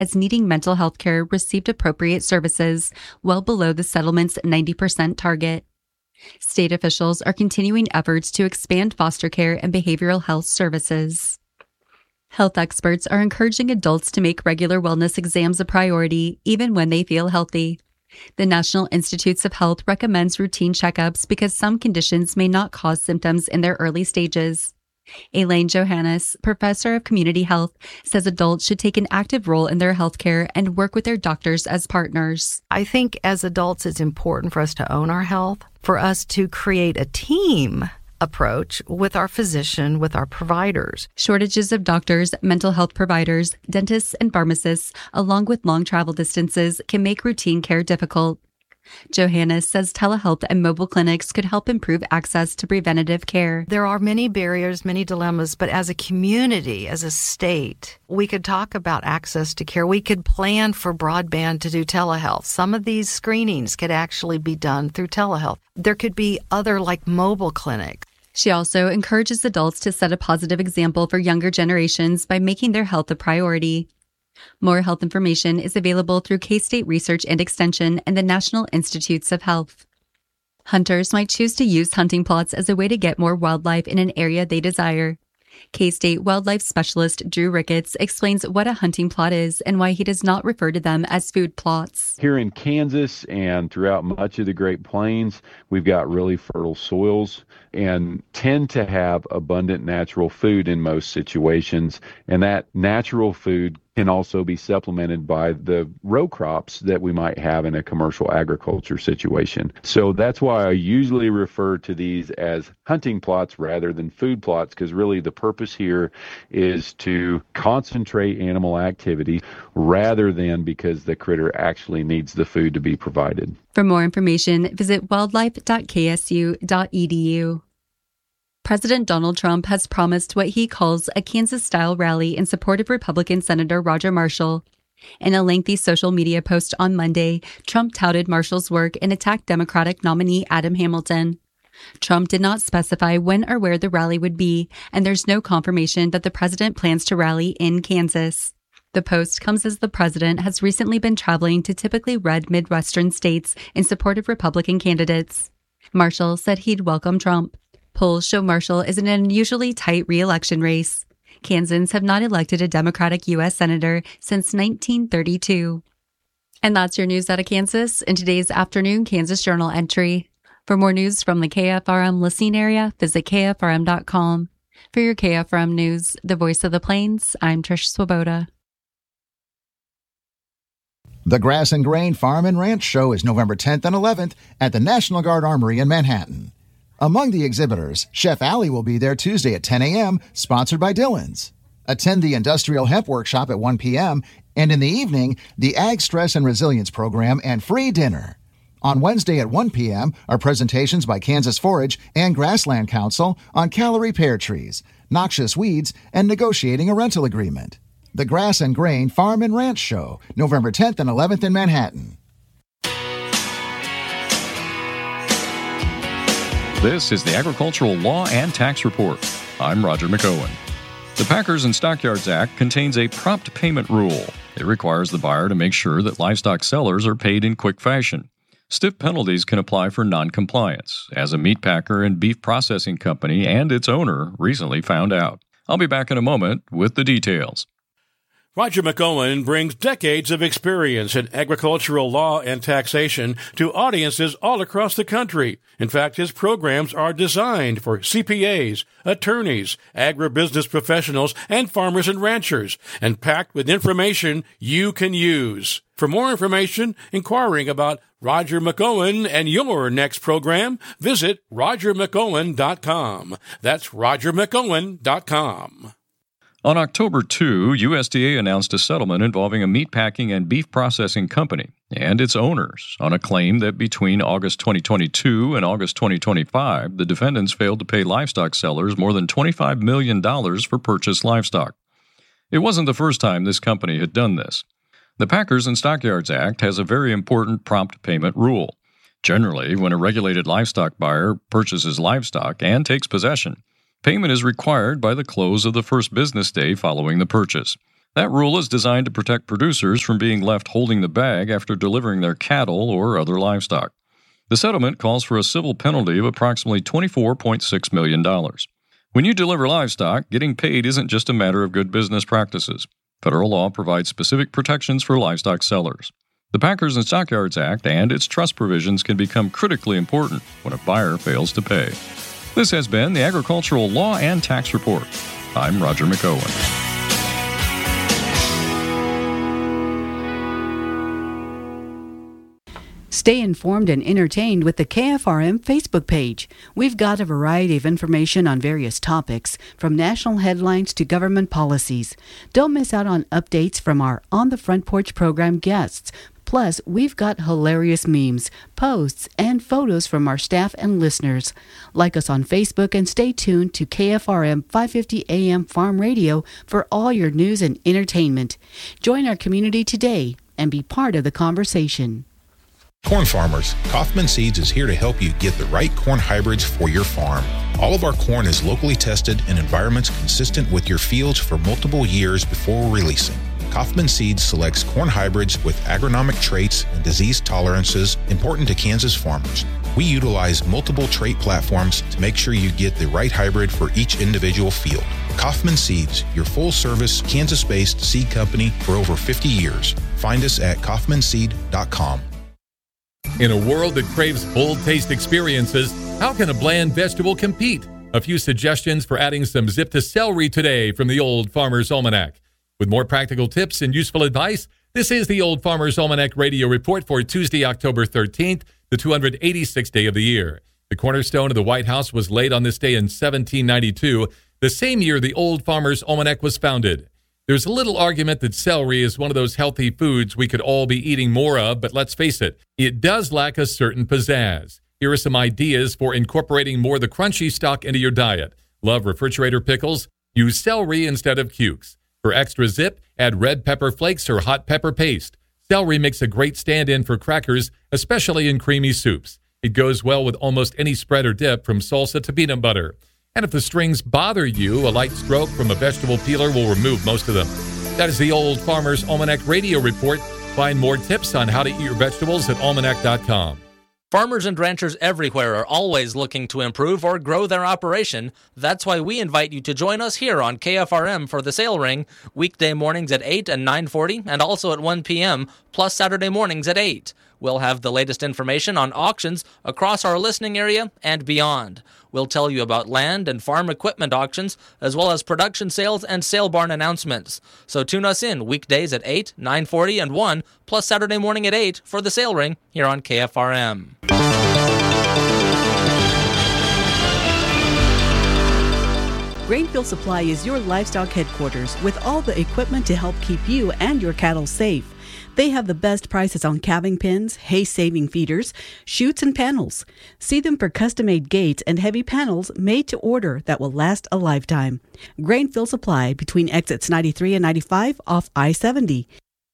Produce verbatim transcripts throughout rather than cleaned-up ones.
as needing mental health care received appropriate services, well below the settlement's ninety percent target. State officials are continuing efforts to expand foster care and behavioral health services. Health experts are encouraging adults to make regular wellness exams a priority, even when they feel healthy. The National Institutes of Health recommends routine checkups because some conditions may not cause symptoms in their early stages. Elaine Johannes, professor of community health, says adults should take an active role in their health care and work with their doctors as partners. I think as adults, it's important for us to own our health, for us to create a team approach with our physician, with our providers. Shortages of doctors, mental health providers, dentists, and pharmacists, along with long travel distances, can make routine care difficult. Johannes says telehealth and mobile clinics could help improve access to preventative care. There are many barriers, many dilemmas, but as a community, as a state, we could talk about access to care. We could plan for broadband to do telehealth. Some of these screenings could actually be done through telehealth. There could be other like mobile clinics. She also encourages adults to set a positive example for younger generations by making their health a priority. More health information is available through K-State Research and Extension and the National Institutes of Health. Hunters might choose to use hunting plots as a way to get more wildlife in an area they desire. K-State wildlife specialist Drew Ricketts explains what a hunting plot is and why he does not refer to them as food plots. Here in Kansas and throughout much of the Great Plains, we've got really fertile soils and tend to have abundant natural food in most situations. And that natural food can also be supplemented by the row crops that we might have in a commercial agriculture situation. So that's why I usually refer to these as hunting plots rather than food plots, because really the purpose here is to concentrate animal activity rather than because the critter actually needs the food to be provided. For more information, visit wildlife dot k s u dot e d u. President Donald Trump has promised what he calls a Kansas-style rally in support of Republican Senator Roger Marshall. In a lengthy social media post on Monday, Trump touted Marshall's work and attacked Democratic nominee Adam Hamilton. Trump did not specify when or where the rally would be, and there's no confirmation that the president plans to rally in Kansas. The post comes as the president has recently been traveling to typically red Midwestern states in support of Republican candidates. Marshall said he'd welcome Trump. Polls show Marshall is in an unusually tight re-election race. Kansans have not elected a Democratic U S Senator since nineteen thirty-two. And that's your news out of Kansas in today's afternoon Kansas Journal entry. For more news from the K F R M listening area, visit K F R M dot com. For your K F R M News, the voice of the Plains, I'm Trish Swoboda. The Grass and Grain Farm and Ranch Show is November tenth and eleventh at the National Guard Armory in Manhattan. Among the exhibitors, Chef Allie will be there Tuesday at ten a.m., sponsored by Dillon's. Attend the Industrial Hemp Workshop at one p.m., and in the evening, the Ag Stress and Resilience Program and free dinner. On Wednesday at one p.m. are presentations by Kansas Forage and Grassland Council on calorie pear trees, noxious weeds, and negotiating a rental agreement. The Grass and Grain Farm and Ranch Show, November tenth and eleventh in Manhattan. This is the Agricultural Law and Tax Report. I'm Roger McOwen. The Packers and Stockyards Act contains a prompt payment rule. It requires the buyer to make sure that livestock sellers are paid in quick fashion. Stiff penalties can apply for noncompliance, as a meat packer and beef processing company and its owner recently found out. I'll be back in a moment with the details. Roger McOwen brings decades of experience in agricultural law and taxation to audiences all across the country. In fact, his programs are designed for C P As, attorneys, agribusiness professionals, and farmers and ranchers, and packed with information you can use. For more information, inquiring about Roger McOwen and your next program, visit roger mcowen dot com. That's roger mcowen dot com. On October second, U S D A announced a settlement involving a meatpacking and beef processing company and its owners on a claim that between August twenty twenty-two and August twenty twenty-five, the defendants failed to pay livestock sellers more than twenty-five million dollars for purchased livestock. It wasn't the first time this company had done this. The Packers and Stockyards Act has a very important prompt payment rule. Generally, when a regulated livestock buyer purchases livestock and takes possession, payment is required by the close of the first business day following the purchase. That rule is designed to protect producers from being left holding the bag after delivering their cattle or other livestock. The settlement calls for a civil penalty of approximately twenty-four point six million dollars. When you deliver livestock, getting paid isn't just a matter of good business practices. Federal law provides specific protections for livestock sellers. The Packers and Stockyards Act and its trust provisions can become critically important when a buyer fails to pay. This has been the Agricultural Law and Tax Report. I'm Roger McOwen. Stay informed and entertained with the K F R M Facebook page. We've got a variety of information on various topics, from national headlines to government policies. Don't miss out on updates from our On the Front Porch program guests. Plus, we've got hilarious memes, posts, and photos from our staff and listeners. Like us on Facebook and stay tuned to K F R M five fifty A M Farm Radio for all your news and entertainment. Join our community today and be part of the conversation. Corn farmers, Kaufman Seeds is here to help you get the right corn hybrids for your farm. All of our corn is locally tested in environments consistent with your fields for multiple years before releasing. Kaufman Seeds selects corn hybrids with agronomic traits and disease tolerances important to Kansas farmers. We utilize multiple trait platforms to make sure you get the right hybrid for each individual field. Kaufman Seeds, your full-service, Kansas-based seed company for over fifty years. Find us at kaufman seed dot com. In a world that craves bold taste experiences, how can a bland vegetable compete? A few suggestions for adding some zip to celery today from the Old Farmer's Almanac. With more practical tips and useful advice, this is the Old Farmer's Almanac Radio Report for Tuesday, October thirteenth, the two hundred eighty-sixth day of the year. The cornerstone of the White House was laid on this day in seventeen ninety-two, the same year the Old Farmer's Almanac was founded. There's a little argument that celery is one of those healthy foods we could all be eating more of, but let's face it, it does lack a certain pizzazz. Here are some ideas for incorporating more of the crunchy stock into your diet. Love refrigerator pickles? Use celery instead of cukes. For extra zip, add red pepper flakes or hot pepper paste. Celery makes a great stand-in for crackers, especially in creamy soups. It goes well with almost any spread or dip, from salsa to peanut butter. And if the strings bother you, a light stroke from a vegetable peeler will remove most of them. That is the Old Farmer's Almanac Radio Report. Find more tips on how to eat your vegetables at almanac dot com. Farmers and ranchers everywhere are always looking to improve or grow their operation. That's why we invite you to join us here on K F R M for the Sale Ring, weekday mornings at eight and nine forty, and also at one p.m., plus Saturday mornings at eight. We'll have the latest information on auctions across our listening area and beyond. We'll tell you about land and farm equipment auctions, as well as production sales and sale barn announcements. So tune us in weekdays at eight, nine forty, and one, plus Saturday morning at eight for the Sale Ring here on K F R M. Grainfield Supply is your livestock headquarters with all the equipment to help keep you and your cattle safe. They have the best prices on calving pens, hay-saving feeders, chutes, and panels. See them for custom-made gates and heavy panels made to order that will last a lifetime. Grainfield Supply between exits ninety-three and ninety-five off I seventy.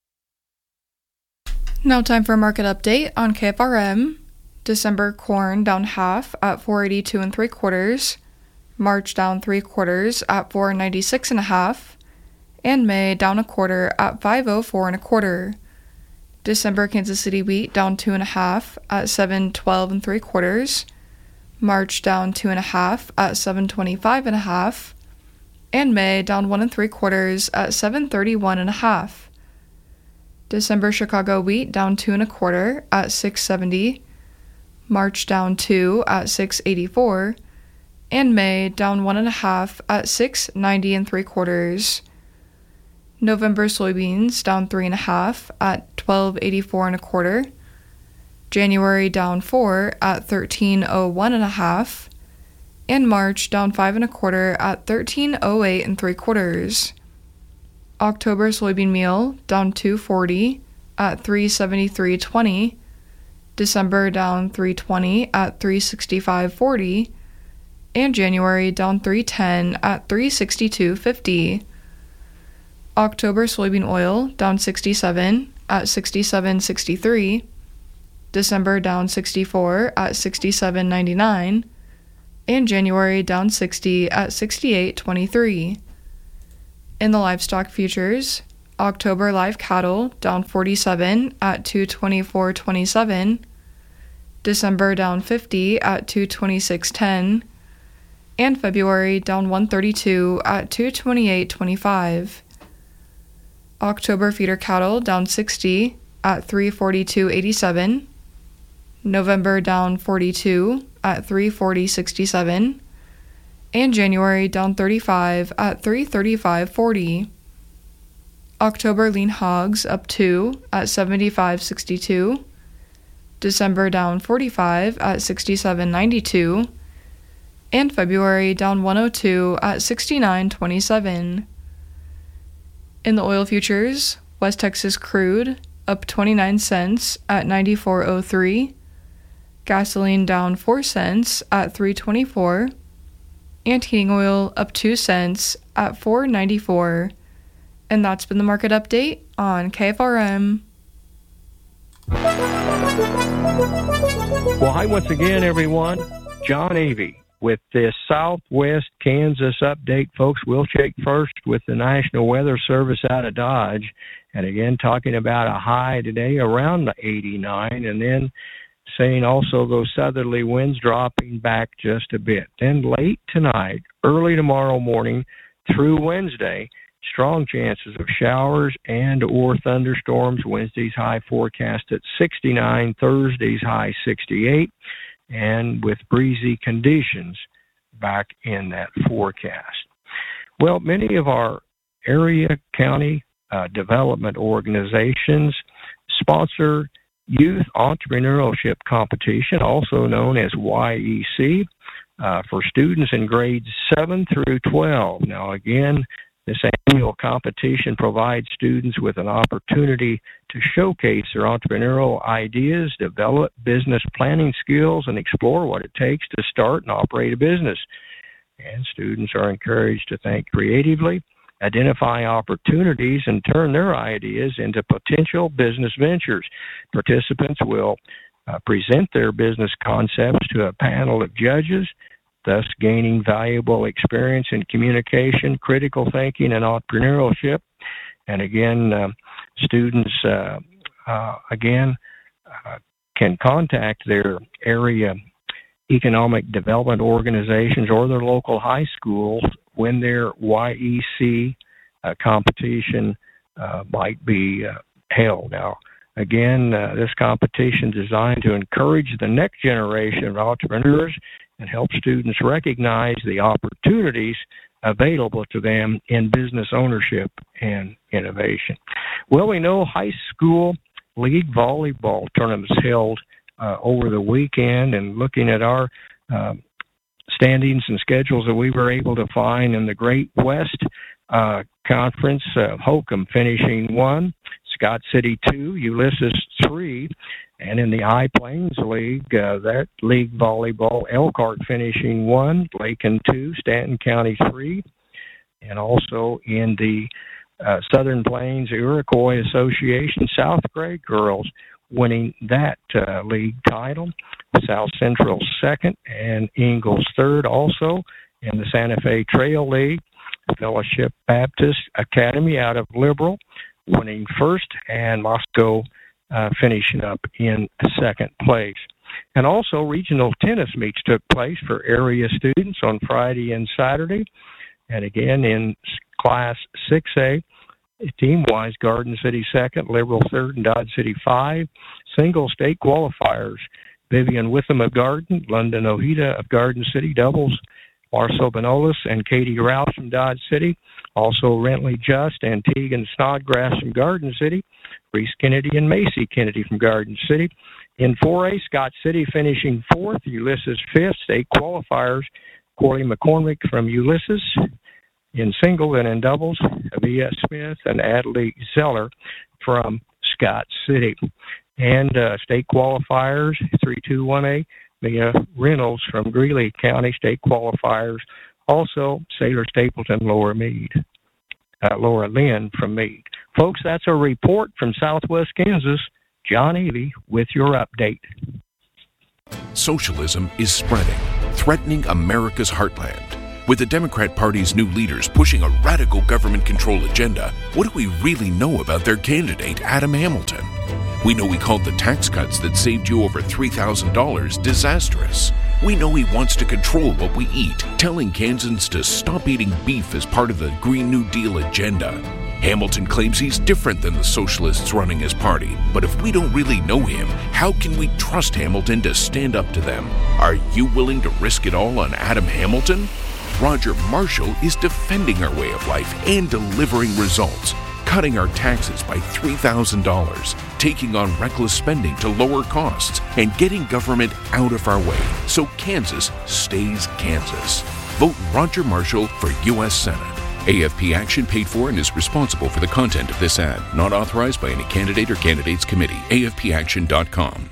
Now time for a market update on K F R M. December corn down half at four eighty-two and three quarters. March down three quarters at four ninety-six and a half. And May down a quarter at five oh four and a quarter. December Kansas City wheat down two and a half at seven twelve and three quarters. March down two and a half at seven twenty-five and a half. And May down one and three quarters at seven thirty-one and a half. December Chicago wheat down two and a quarter at six seventy. March down two at six eighty-four. And May down one and a half at six ninety and three quarters. November soybeans down three and a half at twelve eighty-four and a quarter. January down four at thirteen oh one and a half. And March down five and a quarter at thirteen oh eight and three quarters. October soybean meal down two forty at three seventy-three twenty. December down three twenty at three sixty-five forty. And January down three ten at three sixty-two fifty. October soybean oil down sixty-seven at sixty-seven sixty-three. December down sixty-four at sixty-seven ninety-nine. And January down sixty at sixty-eight twenty-three. In the livestock futures, October live cattle down forty-seven at two twenty-four twenty-seven. December down fifty at two twenty-six ten. And February down one thirty-two at two twenty-eight twenty-five. October feeder cattle down sixty at three forty-two eighty-seven. November down forty-two at three forty sixty-seven. And January down thirty-five at three thirty-five forty. October lean hogs up two at seventy-five sixty-two. December down forty-five at sixty-seven ninety-two. And February down one oh two at sixty-nine twenty-seven. In the oil futures, West Texas crude up twenty-nine cents at ninety-four oh three. Gasoline down four cents at three twenty-four. And heating oil up two cents at four ninety-four. And that's been the market update on K F R M. Well, hi once again, everyone. John Avey with this Southwest Kansas update. Folks, we'll check first with the National Weather Service out of Dodge. And again, talking about a high today around the eighty-nine, and then saying also those southerly winds dropping back just a bit. Then late tonight, early tomorrow morning through Wednesday, strong chances of showers and or thunderstorms. Wednesday's high forecast at sixty-nine, Thursday's high sixty-eight, and with breezy conditions back in that forecast. Well, many of our area county uh, development organizations sponsor Youth Entrepreneurship Competition, also known as Y E C, uh, for students in grades seven through twelve. Now, again, this annual competition provides students with an opportunity to showcase their entrepreneurial ideas, develop business planning skills, and explore what it takes to start and operate a business. And students are encouraged to think creatively, identify opportunities, and turn their ideas into potential business ventures. Participants will uh, present their business concepts to a panel of judges, thus gaining valuable experience in communication, critical thinking, and entrepreneurship. And again, uh, students, uh, uh, again, uh, can contact their area economic development organizations or their local high schools when their Y E C uh, competition uh, might be uh, held. Now, again, uh, this competition is designed to encourage the next generation of entrepreneurs and help students recognize the opportunities available to them in business ownership and innovation. Well, we know high school league volleyball tournaments held uh, over the weekend, and looking at our uh, standings and schedules that we were able to find in the Great West uh, Conference, uh, Holcomb finishing one, Scott City two, Ulysses three, and in the High Plains League, uh, that league volleyball, Elkhart finishing one, Lakin two, Stanton County three, and also in the uh, Southern Plains Iroquois Association, South Grade girls winning that uh, league title, South Central second, and Ingalls third. Also in the Santa Fe Trail League, Fellowship Baptist Academy out of Liberal winning first, and Moscow uh, finishing up in second place. And also regional tennis meets took place for area students on Friday and Saturday. And again, in Class six A, team-wise, Garden City second, Liberal third, and Dodge City five. Single state qualifiers, Vivian Witham of Garden, London Ojeda of Garden City doubles, Marcel Benolis and Katie Rouse from Dodge City. Also Rentley Just and Tegan Snodgrass from Garden City. Reese Kennedy and Macy Kennedy from Garden City. In four A, Scott City finishing fourth, Ulysses fifth. State qualifiers, Corley McCormick from Ulysses. In single and in doubles, Avia Smith and Adley Zeller from Scott City. And uh, state qualifiers, three two one A, Mia Reynolds from Greeley County. State qualifiers, also Sailor Stapleton, Laura Meade, uh, Laura Lynn from Meade. Folks, that's a report from Southwest Kansas. John Avey with your update. Socialism is spreading, threatening America's heartland. With the Democrat Party's new leaders pushing a radical government control agenda, what do we really know about their candidate, Adam Hamilton? We know he called the tax cuts that saved you over three thousand dollars disastrous. We know he wants to control what we eat, telling Kansans to stop eating beef as part of the Green New Deal agenda. Hamilton claims he's different than the socialists running his party, but if we don't really know him, how can we trust Hamilton to stand up to them? Are you willing to risk it all on Adam Hamilton? Roger Marshall is defending our way of life and delivering results, cutting our taxes by three thousand dollars, taking on reckless spending to lower costs, and getting government out of our way so Kansas stays Kansas. Vote Roger Marshall for U S Senate. A F P Action paid for and is responsible for the content of this ad. Not authorized by any candidate or candidates committee. A F P action dot com.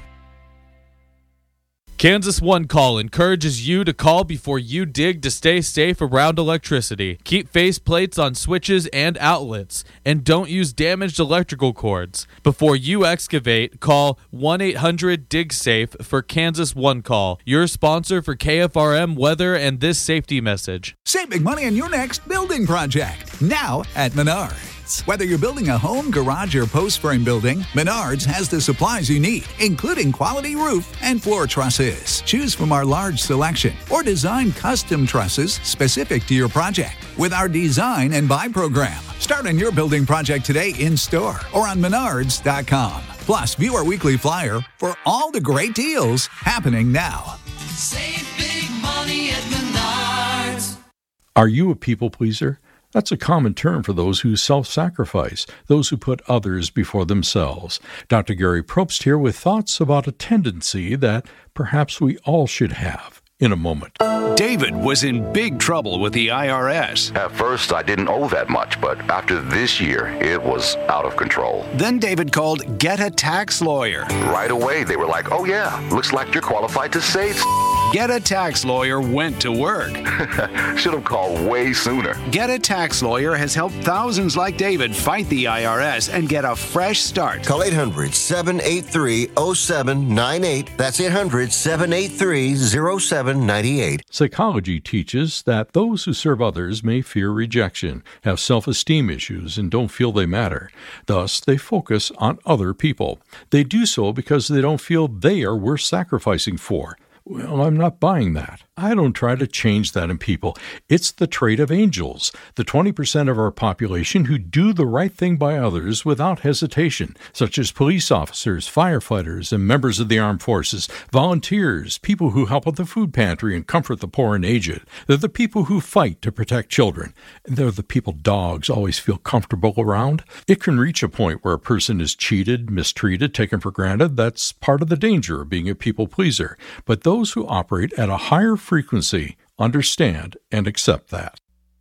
Kansas One Call encourages you to call before you dig to stay safe around electricity. Keep face plates on switches and outlets, and don't use damaged electrical cords. Before you excavate, call one eight hundred dig safe for Kansas One Call, your sponsor for K F R M weather and this safety message. Save big money on your next building project, now at Menards. Whether you're building a home, garage, or post frame building, Menards has the supplies you need, including quality roof and floor trusses. Choose from our large selection or design custom trusses specific to your project with our design and buy program. Start on your building project today in store or on menards dot com. Plus, view our weekly flyer for all the great deals happening now. Save big money at Menards. Are you a people pleaser? That's a common term for those who self-sacrifice, those who put others before themselves. Doctor Gary Probst here with thoughts about a tendency that perhaps we all should have. In a moment. David was in big trouble with the I R S. At first, I didn't owe that much, but after this year, it was out of control. Then David called Get a Tax Lawyer. Right away, they were like, oh yeah, looks like you're qualified to save. Get a Tax Lawyer went to work. Should have called way sooner. Get a Tax Lawyer has helped thousands like David fight the I R S and get a fresh start. Call eight hundred, seven eight three, oh seven nine eight. That's eight hundred, seven eight three, oh seven nine eight. Psychology teaches that those who serve others may fear rejection, have self-esteem issues, and don't feel they matter. Thus, they focus on other people. They do so because they don't feel they are worth sacrificing for. Well, I'm not buying that. I don't try to change that in people. It's the trait of angels, the twenty percent of our population who do the right thing by others without hesitation, such as police officers, firefighters, and members of the armed forces, volunteers, people who help at the food pantry and comfort the poor and aged. They're the people who fight to protect children. They're the people dogs always feel comfortable around. It can reach a point where a person is cheated, mistreated, taken for granted. That's part of the danger of being a people pleaser. But those who operate at a higher frequency understand and accept that.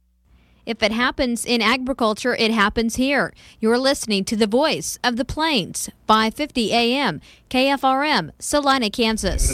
If it happens in agriculture, it happens here. You're listening to the voice of the Plains, five fifty A M, K F R M, Salina, Kansas.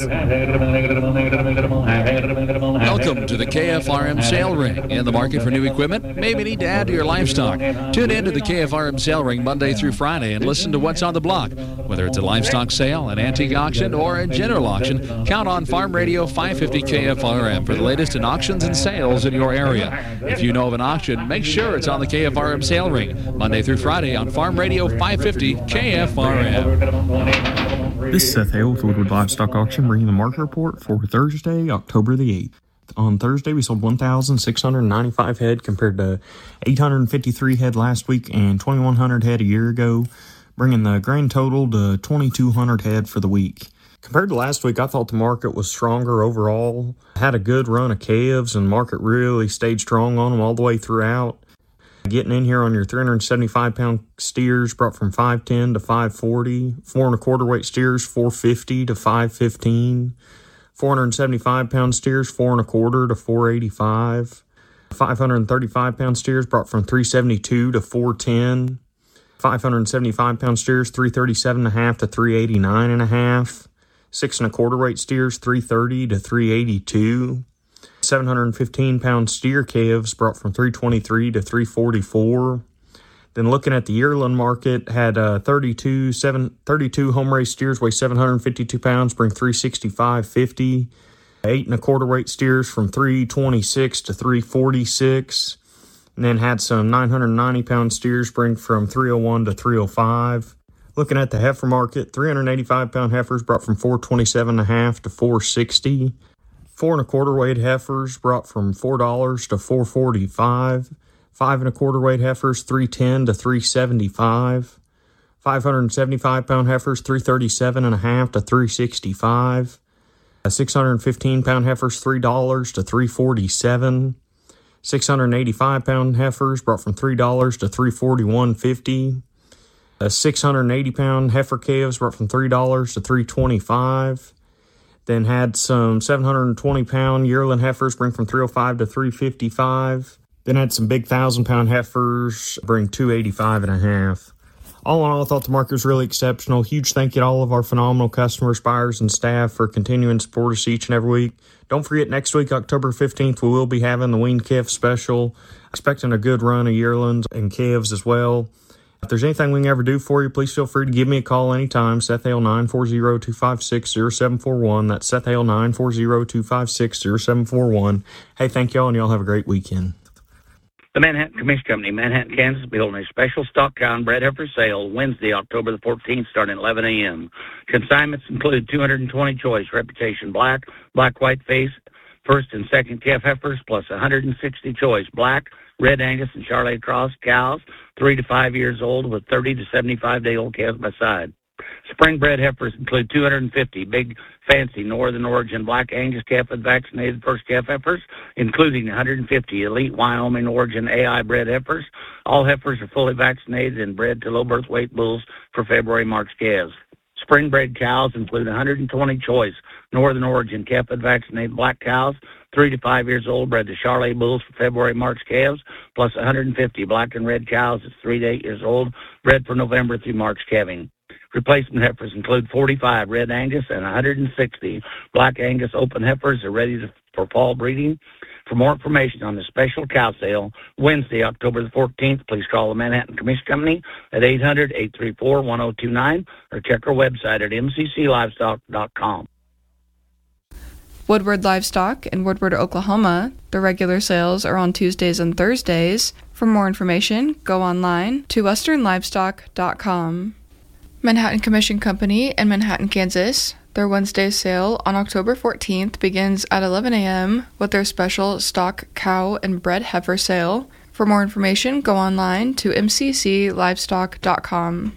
Welcome to the K F R M Sale Ring. In the market for new equipment? Maybe need to add to your livestock. Tune in to the K F R M Sale Ring Monday through Friday and listen to what's on the block. Whether it's a livestock sale, an antique auction, or a general auction, count on Farm Radio five fifty K F R M for the latest in auctions and sales in your area. If you know of an auction, make sure it's on the K F R M Sale Ring, Monday through Friday on Farm Radio five fifty K F R M. This is Seth Hale with Woodward Livestock Auction, bringing the market report for Thursday, October the eighth. On Thursday, we sold one thousand six hundred ninety-five head compared to eight hundred fifty-three head last week and twenty-one hundred head a year ago, bringing the grand total to twenty-two hundred head for the week. Compared to last week, I thought the market was stronger overall. Had a good run of calves, and the market really stayed strong on them all the way throughout. Getting in here on your three hundred seventy-five pound steers brought from five ten to five forty. Four and a quarter weight steers, four fifty to five fifteen. four hundred seventy-five pound steers, four and a quarter to four eighty-five. five hundred thirty-five pound steers brought from three seventy-two to four ten. five hundred seventy-five pound steers, three thirty-seven and a half to three eighty-nine and a half. Six and a quarter weight steers, three thirty to three eighty-two. seven hundred fifteen pound steer calves brought from three twenty-three to three forty-four. Then looking at the yearling market, had uh, thirty-two, seven, thirty-two home raised steers weigh seven hundred fifty-two pounds, bring three sixty-five fifty. Eight and a quarter weight steers from three twenty-six to three forty-six. And then had some nine hundred ninety pound steers bring from three oh one to three oh five. Looking at the heifer market, three hundred eighty-five pound heifers brought from four twenty-seven and a half to four sixty. Four and a quarter weight heifers brought from four dollars to four forty-five. Five and a quarter weight heifers, three ten to three seventy-five. five hundred seventy-five pound heifers, three thirty-seven and a half to three sixty-five. six hundred fifteen pound heifers, three dollars to three forty-seven. six hundred eighty-five pound heifers brought from three dollars to three forty-one fifty. six hundred eighty pound heifer calves brought from three dollars to three twenty-five. Then had some seven hundred twenty pound yearling heifers bring from three oh five to three fifty-five. Then had some big one thousand pound heifers bring two eighty-five and a half. All in all, I thought the market was really exceptional. Huge thank you to all of our phenomenal customers, buyers, and staff for continuing to support us each and every week. Don't forget, next week, October fifteenth, we will be having the weaned calf special. Expecting a good run of yearlings and calves as well. If there's anything we can ever do for you, please feel free to give me a call anytime. Seth Hale, nine four zero, two five six, zero seven four one. That's Seth Hale, nine four zero, two five six, zero seven four one. Hey, thank y'all, and y'all have a great weekend. The Manhattan Commission Company, Manhattan, Kansas, will be holding a special stock cow and bred heifer sale Wednesday, October the fourteenth, starting at eleven a.m. Consignments include two hundred twenty choice Reputation Black, Black White Face, first and second calf heifers, plus one hundred sixty choice Black, Red Angus, and Charolais Cross cows, three to five years old, with thirty to seventy-five day old calves by side. Spring bred heifers include two hundred fifty big, fancy Northern Origin Black Angus calf and vaccinated first calf heifers, including one hundred fifty elite Wyoming Origin A I bred heifers. All heifers are fully vaccinated and bred to low birth weight bulls for February-March calves. Spring bred cows include one hundred twenty choice Northern Origin calf and vaccinated black cows, three to five years old, bred to Charolais bulls for February-March calves, plus one hundred fifty black and red cows that's three to eight years old, bred for November through March calving. Replacement heifers include forty-five Red Angus and one hundred sixty Black Angus open heifers that are ready to, for fall breeding. For more information on the special cow sale, Wednesday, October the fourteenth, please call the Manhattan Commission Company at eight hundred, eight three four, one oh two nine or check our website at m c c livestock dot com. Woodward Livestock in Woodward, Oklahoma. The regular sales are on Tuesdays and Thursdays. For more information, go online to western livestock dot com. Manhattan Commission Company in Manhattan, Kansas. Their Wednesday sale on October fourteenth begins at eleven a.m. with their special stock cow and bred heifer sale. For more information, go online to m c c livestock dot com.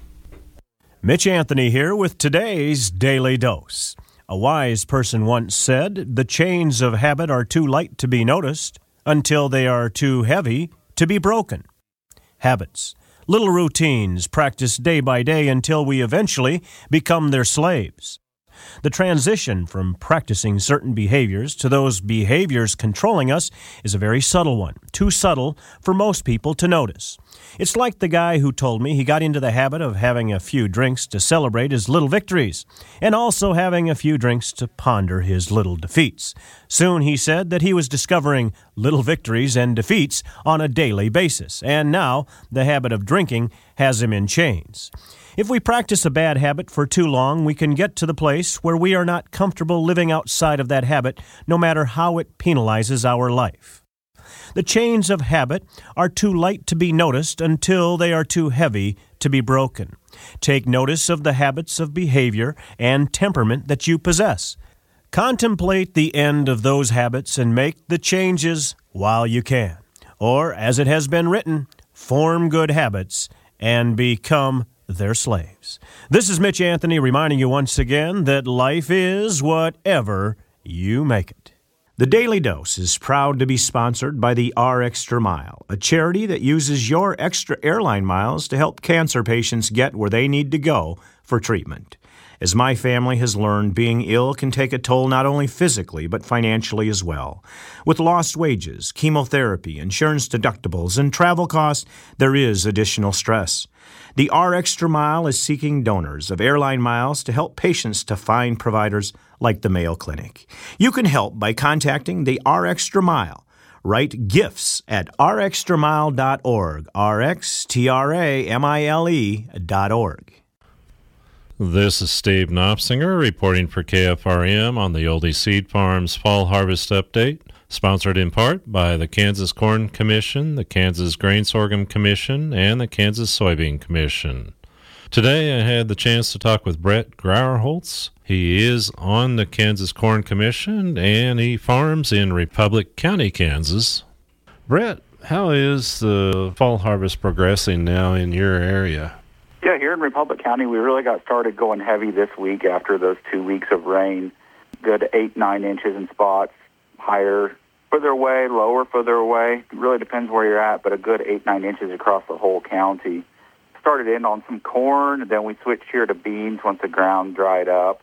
Mitch Anthony here with today's Daily Dose. A wise person once said, "The chains of habit are too light to be noticed until they are too heavy to be broken." Habits. Little routines practiced day by day until we eventually become their slaves. The transition from practicing certain behaviors to those behaviors controlling us is a very subtle one, too subtle for most people to notice. It's like the guy who told me he got into the habit of having a few drinks to celebrate his little victories, and also having a few drinks to ponder his little defeats. Soon he said that he was discovering little victories and defeats on a daily basis, and now the habit of drinking has him in chains. If we practice a bad habit for too long, we can get to the place where we are not comfortable living outside of that habit, no matter how it penalizes our life. The chains of habit are too light to be noticed until they are too heavy to be broken. Take notice of the habits of behavior and temperament that you possess. Contemplate the end of those habits and make the changes while you can. Or, as it has been written, form good habits and become their slaves. This is Mitch Anthony reminding you once again that life is whatever you make it. The Daily Dose is proud to be sponsored by the R Extra Mile, a charity that uses your extra airline miles to help cancer patients get where they need to go for treatment. As my family has learned, being ill can take a toll not only physically but financially as well. With lost wages, chemotherapy, insurance deductibles, and travel costs, there is additional stress. The R Extra Mile is seeking donors of airline miles to help patients to find providers like the Mayo Clinic. You can help by contacting the R Extra Mile. Write gifts at r extra mile dot org, R X T R A M I L E dot org. This is Steve Knopsinger reporting for K F R M on the Oldie Seed Farms Fall Harvest Update, sponsored in part by the Kansas Corn Commission, the Kansas Grain Sorghum Commission, and the Kansas Soybean Commission. Today I had the chance to talk with Brett Grauerholtz. He is on the Kansas Corn Commission, and he farms in Republic County, Kansas. Brett, how is the fall harvest progressing now in your area? Yeah, here in Republic County, we really got started going heavy this week after those two weeks of rain. Good eight, nine inches in spots, higher, further away, lower, further away. It really depends where you're at, but a good eight, nine inches across the whole county. Started in on some corn, then we switched here to beans once the ground dried up.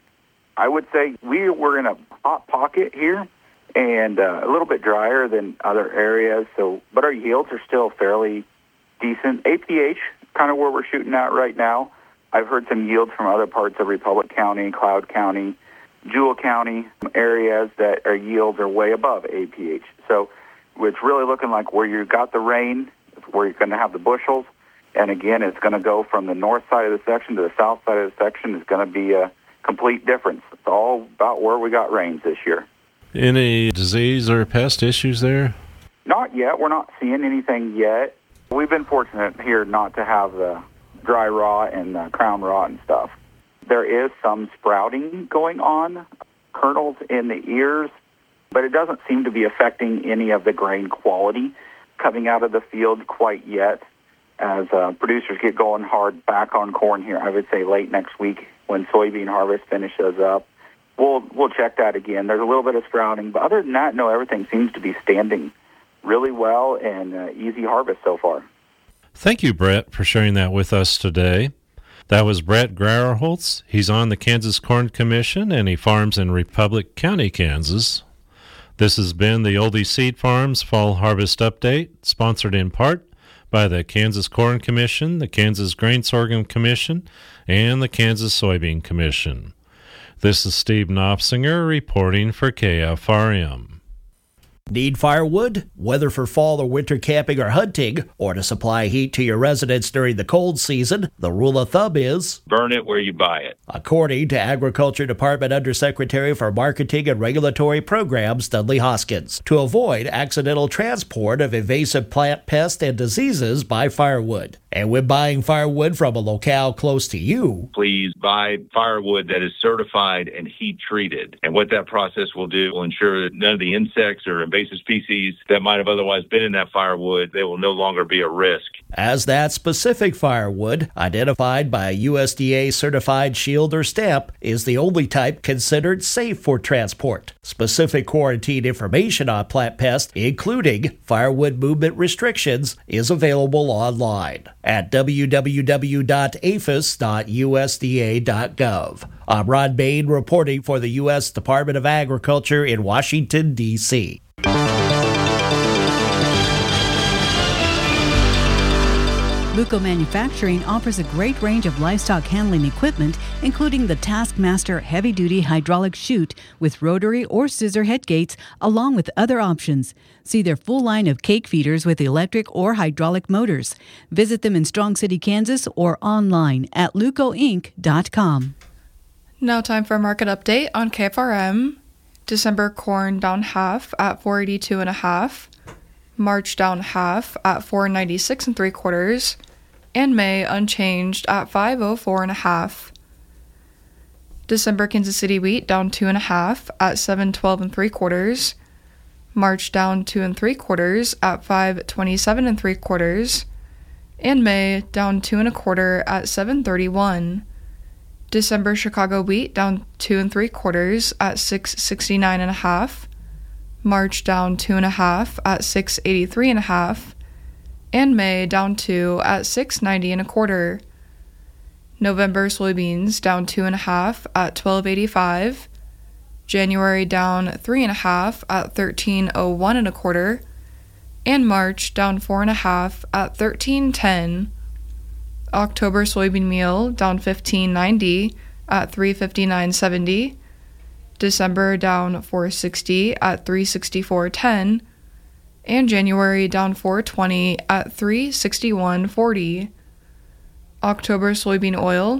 I would say we were in a hot pocket here and uh, a little bit drier than other areas, so but our yields are still fairly decent. A P H, kind of where we're shooting at right now. I've heard some yields from other parts of Republic County, Cloud County, Jewell County, areas that our yields are way above A P H. So it's really looking like where you got the rain, it's where you're going to have the bushels. And again, it's going to go from the north side of the section to the south side of the section. It's going to be a complete difference. It's all about where we got rains this year. Any disease or pest issues there? Not yet. We're not seeing anything yet. We've been fortunate here not to have the dry rot and the crown rot and stuff. There is some sprouting going on, kernels in the ears, but it doesn't seem to be affecting any of the grain quality coming out of the field quite yet. As uh, producers get going hard back on corn here, I would say late next week when soybean harvest finishes up, we'll we'll check that again. There's a little bit of sprouting, but other than that, no, everything seems to be standing really well and uh, easy harvest so far. Thank you, Brett, for sharing that with us today. That was Brett Grauerholtz. He's on the Kansas Corn Commission, and he farms in Republic County, Kansas. This has been the Oldie Seed Farms Fall Harvest Update, sponsored in part by the Kansas Corn Commission, the Kansas Grain Sorghum Commission, and the Kansas Soybean Commission. This is Steve Knopsinger reporting for K F R M. Need firewood? Whether for fall or winter camping or hunting, or to supply heat to your residence during the cold season, the rule of thumb is burn it where you buy it. According to Agriculture Department Undersecretary for Marketing and Regulatory Programs, Dudley Hoskins, to avoid accidental transport of invasive plant pests and diseases by firewood. And when buying firewood from a locale close to you, please buy firewood that is certified and heat treated. And what that process will do will ensure that none of the insects or invasive species that might have otherwise been in that firewood, they will no longer be a risk. As that specific firewood, identified by a U S D A certified shield or stamp, is the only type considered safe for transport. Specific quarantine information on plant pests, including firewood movement restrictions, is available online at w w w dot a f s dot u s d a dot gov. I'm Ron Bain reporting for the U S Department of Agriculture in Washington, D C Luco Manufacturing offers a great range of livestock handling equipment, including the Taskmaster heavy-duty hydraulic chute with rotary or scissor head gates, along with other options. See their full line of cake feeders with electric or hydraulic motors. Visit them in Strong City, Kansas, or online at luco inc dot com. Now time for a market update on K F R M. December corn down half at four eighty-two and a half. March down half at four ninety-six and three quarters. And May unchanged at five oh four and a half. December Kansas City wheat down two and a half at seven twelve and three quarters. March down two and three quarters at five twenty-seven and three quarters. And May down two and a quarter at seven thirty-one. December Chicago wheat down two and three quarters at six sixty-nine and a half. March down two and a half at six eighty-three and a half. And May down two at six ninety and a quarter. November soybeans down two and a half at twelve eighty-five. January down three and a half at thirteen oh one and a quarter. And March down four and a half at thirteen ten. October soybean meal down fifteen ninety at three fifty-nine seventy. December down four sixty at three sixty-four ten. And January down four twenty at three sixty-one forty. October soybean oil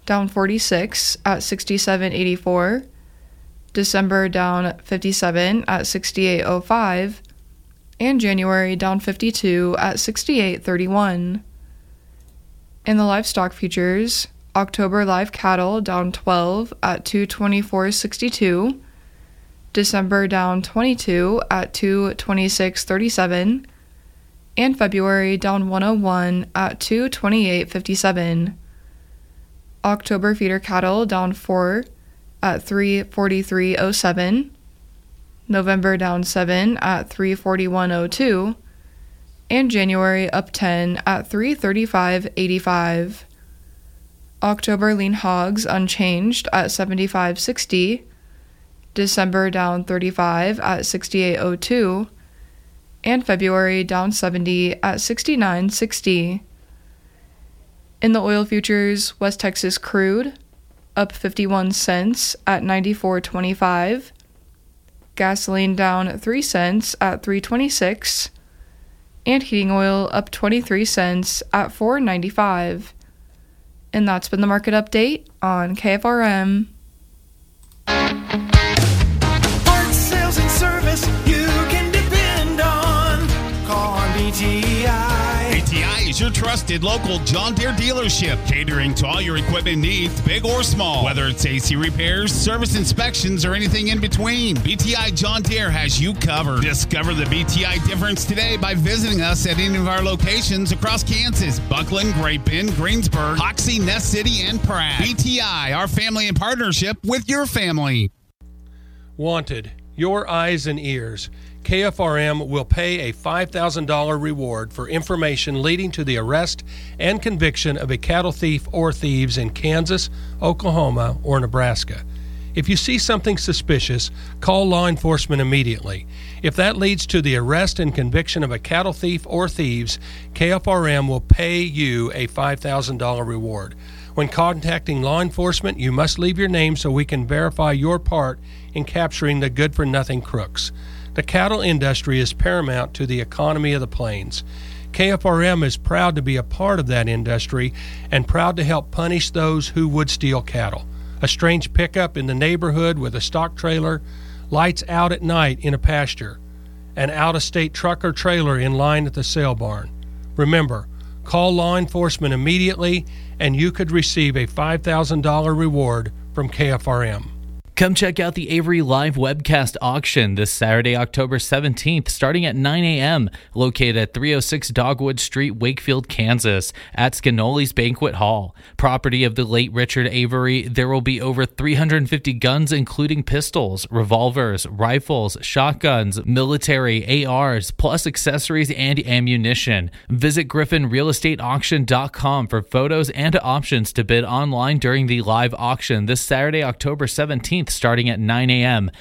down forty-six at sixty-seven eighty-four. December down fifty-seven at sixty-eight oh five. And January down fifty-two at sixty-eight thirty-one. In the livestock futures, October live cattle down twelve at two twenty-four sixty-two. December down twenty-two at two twenty-six thirty-seven. And February down one oh one at two twenty-eight fifty-seven. October feeder cattle down four at three forty-three oh seven. November down seven at three forty-one oh two. And January up ten at three thirty-five eighty-five. October lean hogs unchanged at seventy-five sixty. December down thirty-five at sixty-eight oh two. And February down seventy at sixty-nine sixty. In the oil futures, West Texas crude up fifty-one cents at ninety-four twenty-five. Gasoline down three cents at three twenty-six. And heating oil up twenty-three cents at four ninety-five. And that's been the market update on K F R M. Parts, sales, and service you can depend on. Call on B T I. B T I is your trusted local John Deere dealership, catering to all your equipment needs, big or small. Whether it's A C repairs, service inspections, or anything in between, B T I John Deere has you covered. Discover the B T I difference today by visiting us at any of our locations across Kansas, Buckland, Great Bend, Greensburg, Hoxie, Nest City, and Pratt. B T I, our family in partnership with your family. Wanted, your eyes and ears. K F R M will pay a five thousand dollars reward for information leading to the arrest and conviction of a cattle thief or thieves in Kansas, Oklahoma, or Nebraska. If you see something suspicious, call law enforcement immediately. If that leads to the arrest and conviction of a cattle thief or thieves, K F R M will pay you a five thousand dollars reward. When contacting law enforcement, you must leave your name so we can verify your part in capturing the good-for-nothing crooks. The cattle industry is paramount to the economy of the plains. K F R M is proud to be a part of that industry and proud to help punish those who would steal cattle. A strange pickup in the neighborhood with a stock trailer, lights out at night in a pasture, an out-of-state truck or trailer in line at the sale barn. Remember, call law enforcement immediately and you could receive a five thousand dollars reward from K F R M. Come check out the Avery Live webcast auction this Saturday, October seventeenth, starting at nine a.m., located at three oh six Dogwood Street, Wakefield, Kansas, at Scanoli's Banquet Hall. Property of the late Richard Avery, there will be over three hundred fifty guns, including pistols, revolvers, rifles, shotguns, military, A Rs, plus accessories and ammunition. Visit griffin real estate auction dot com for photos and options to bid online during the live auction this Saturday, October seventeenth, starting at nine a.m.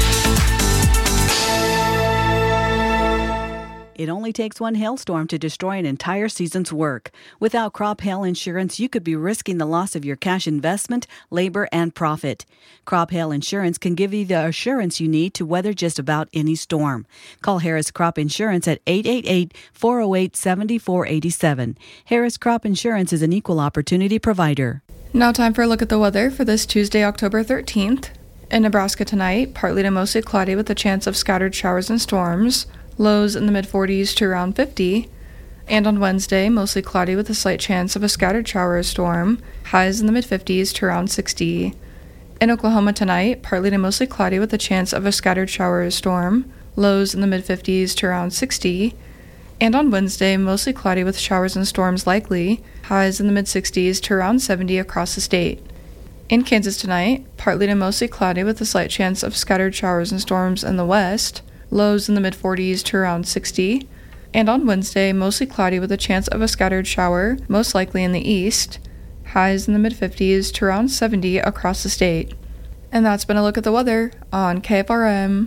It only takes one hailstorm to destroy an entire season's work. Without crop hail insurance, you could be risking the loss of your cash investment, labor, and profit. Crop hail insurance can give you the assurance you need to weather just about any storm. Call Harris Crop Insurance at eight eight eight, four oh eight, seven four eight seven. Harris Crop Insurance is an equal opportunity provider. Now time for a look at the weather for this Tuesday, October thirteenth. In Nebraska tonight, partly to mostly cloudy with a chance of scattered showers and storms. Lows in the mid forties to around fifty. And on Wednesday, mostly cloudy with a slight chance of a scattered shower or storm. Highs in the mid fifties to around sixty. In Oklahoma tonight, partly to mostly cloudy with a chance of a scattered shower or storm. Lows in the mid fifties to around sixty. And on Wednesday, mostly cloudy with showers and storms likely. Highs in the mid sixties to around seventy across the state. In Kansas tonight, partly to mostly cloudy with a slight chance of scattered showers and storms in the west. Lows in the mid forties to around sixty. And on Wednesday, mostly cloudy with a chance of a scattered shower, most likely in the east. Highs in the mid fifties to around seventy across the state. And that's been a look at the weather on K F R M.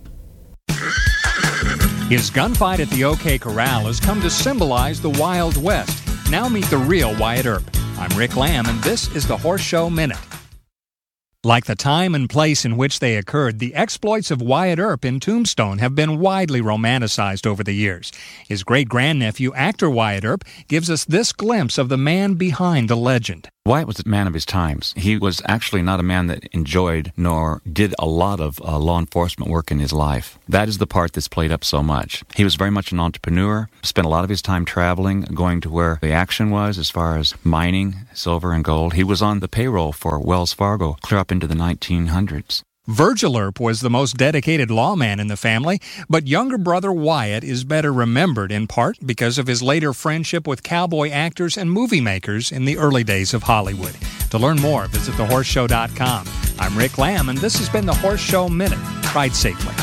His gunfight at the OK Corral has come to symbolize the Wild West. Now meet the real Wyatt Earp. I'm Rick Lamb, and this is the Horse Show Minute. Like the time and place in which they occurred, the exploits of Wyatt Earp in Tombstone have been widely romanticized over the years. His great-grandnephew, actor Wyatt Earp, gives us this glimpse of the man behind the legend. Wyatt was a man of his times. He was actually not a man that enjoyed nor did a lot of uh, law enforcement work in his life. That is the part that's played up so much. He was very much an entrepreneur, spent a lot of his time traveling, going to where the action was as far as mining, silver and gold. He was on the payroll for Wells Fargo clear up into the nineteen hundreds. Virgil Earp was the most dedicated lawman in the family, but younger brother Wyatt is better remembered in part because of his later friendship with cowboy actors and movie makers in the early days of Hollywood. To learn more, visit the horse show dot com. I'm Rick Lamb, and this has been the Horse Show Minute. Ride safely.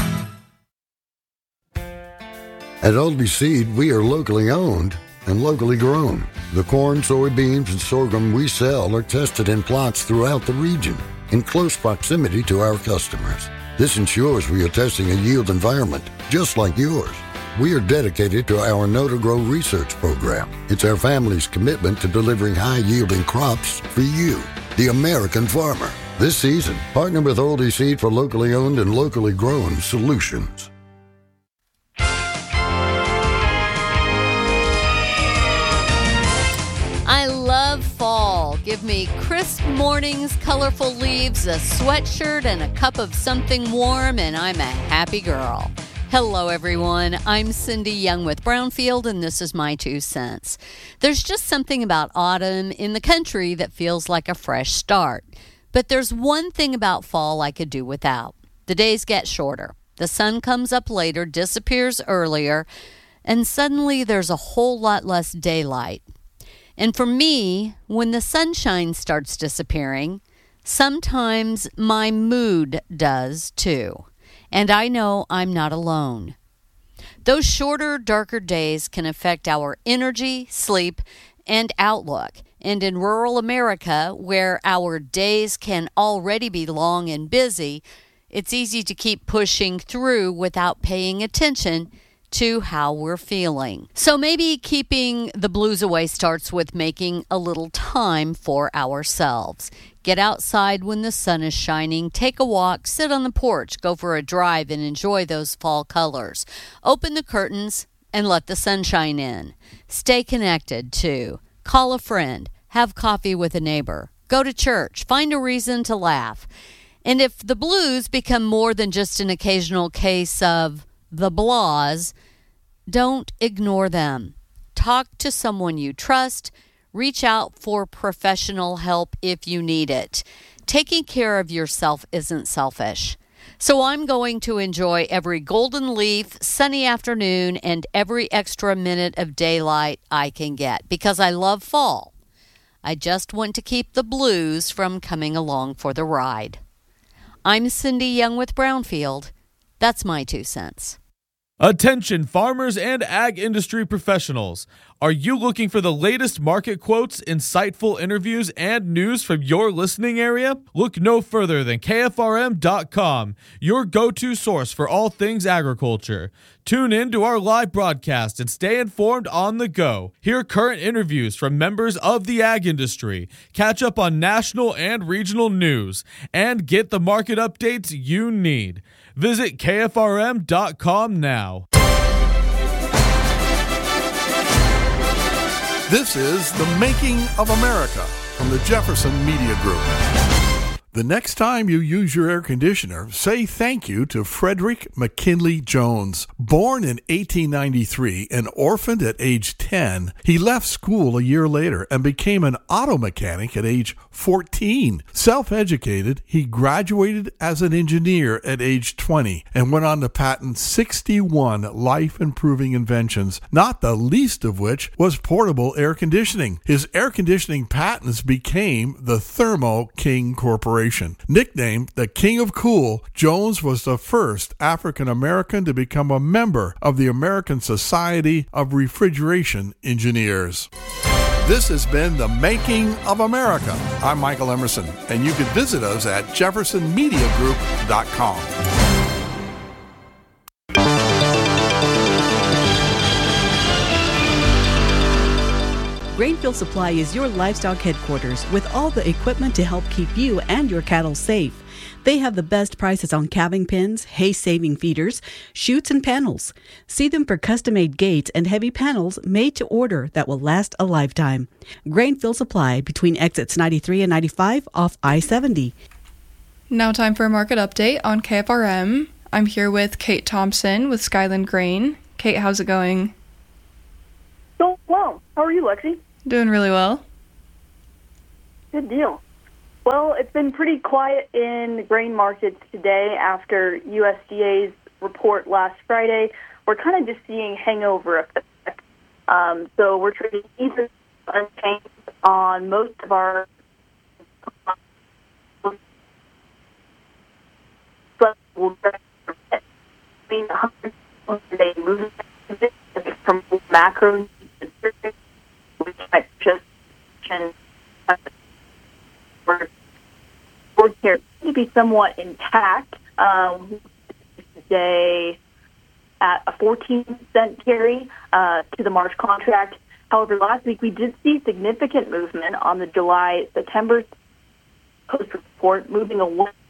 At Oldie Seed, we are locally owned and locally grown. The corn, soybeans, and sorghum we sell are tested in plots throughout the region, in close proximity to our customers. This ensures we are testing a yield environment just like yours. We are dedicated to our Know to Grow research program. It's our family's commitment to delivering high-yielding crops for you, the American farmer. This season, partner with Oldie Seed for locally owned and locally grown solutions. I love fall. Give me crisp mornings, colorful leaves, a sweatshirt, and a cup of something warm, and I'm a happy girl. Hello, everyone. I'm Cindy Young with Brownfield, and this is my two cents. There's just something about autumn in the country that feels like a fresh start. But there's one thing about fall I could do without. The days get shorter. The sun comes up later, disappears earlier, and suddenly there's a whole lot less daylight. And for me, when the sunshine starts disappearing, sometimes my mood does too. And I know I'm not alone. Those shorter, darker days can affect our energy, sleep, and outlook. And in rural America, where our days can already be long and busy, it's easy to keep pushing through without paying attention to how we're feeling. So maybe keeping the blues away starts with making a little time for ourselves. Get outside when the sun is shining, take a walk, sit on the porch, go for a drive, and enjoy those fall colors. Open the curtains and let the sunshine in. Stay connected, too. Call a friend, have coffee with a neighbor, go to church, find a reason to laugh. And if the blues become more than just an occasional case of the blahs, don't ignore them. Talk to someone you trust. Reach out for professional help if you need it. Taking care of yourself isn't selfish. So I'm going to enjoy every golden leaf, sunny afternoon, and every extra minute of daylight I can get because I love fall. I just want to keep the blues from coming along for the ride. I'm Cindy Young with Brownfield. That's my two cents. Attention farmers and ag industry professionals. Are you looking for the latest market quotes, insightful interviews, and news from your listening area? Look no further than K F R M dot com, your go-to source for all things agriculture. Tune in to our live broadcast and stay informed on the go. Hear current interviews from members of the ag industry, catch up on national and regional news, and get the market updates you need. Visit K F R M dot com now. This is The Making of America from the Jefferson Media Group. The next time you use your air conditioner, say thank you to Frederick McKinley Jones. Born in eighteen ninety-three and orphaned at age ten, he left school a year later and became an auto mechanic at age fourteen. Self-educated, he graduated as an engineer at age twenty and went on to patent sixty-one life-improving inventions, not the least of which was portable air conditioning. His air conditioning patents became the Thermo King Corporation. Nicknamed the King of Cool, Jones was the first African American to become a member of the American Society of Refrigeration Engineers. This has been The Making of America. I'm Michael Emerson, and you can visit us at Jefferson Media Group dot com. Grainfield Supply is your livestock headquarters with all the equipment to help keep you and your cattle safe. They have the best prices on calving pens, hay-saving feeders, chutes, and panels. See them for custom-made gates and heavy panels made to order that will last a lifetime. Grainfield Supply between exits ninety-three and ninety-five off I seventy. Now time for a market update on K F R M. I'm here with Kate Thompson with Skyland Grain. Kate, how's it going? So well. How are you, Lexi? Doing really well. Good deal. Well, it's been pretty quiet in the grain markets today after U S D A's report last Friday. We're kind of just seeing hangover effect. Um, so we're trading either unchanged on most of our from macro which might just we're here to be somewhat intact. Um, today at a fourteen cent carry uh, to the March contract. However, last week we did see significant movement on the July September post report, moving away